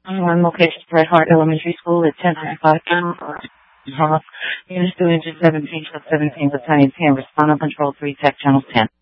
One location, Red Heart Elementary School at 10:05 p.m. Unit 2 inches 17 plus 17 battalion 10. Respond on control 3 tech channel 10.